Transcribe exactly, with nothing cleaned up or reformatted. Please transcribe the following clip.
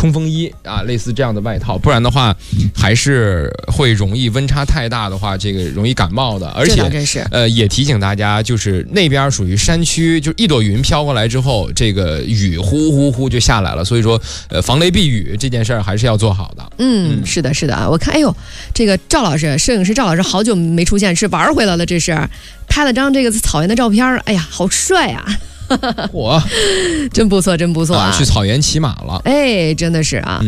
冲锋衣啊，类似这样的外套，不然的话还是会容易温差太大的话，这个容易感冒的。而且呃也提醒大家，就是那边属于山区，就一朵云飘过来之后，这个雨呼呼呼就下来了，所以说呃防雷避雨这件事儿还是要做好的。 嗯，是的，是的啊，我看哎呦，这个赵老师，摄影师赵老师好久没出现，是玩回来了，这是拍了张这个草原的照片，哎呀，好帅啊！ 我真不错，真不错啊！ 去草原骑马了， 哎，真的是啊。嗯